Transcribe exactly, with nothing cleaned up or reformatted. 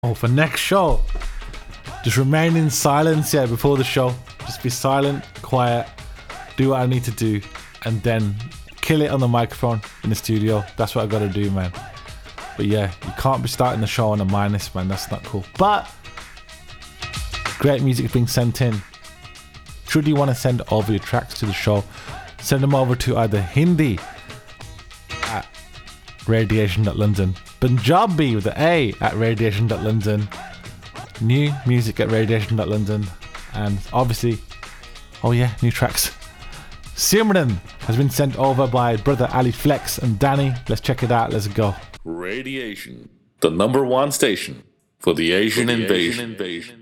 Oh, for next show, just remain in silence, yeah, before the show. Just be silent, quiet, do what I need to do, and then kill it on the microphone in the studio. That's what I gotta do, man. But yeah, you can't be starting the show on a minus, man. That's not cool. But great music being sent in. Should you want to send over your tracks to the show, send them over to either Hindi at radiation dot london, Punjabi with the A at radiation dot london, new music at radiation dot london, and obviously, oh yeah, new tracks. Simran has been sent over by brother Ali Flex and Danny. Let's check it out. Let's go. Radiation, the number one station for the Asian, for the invasion. Asian invasion.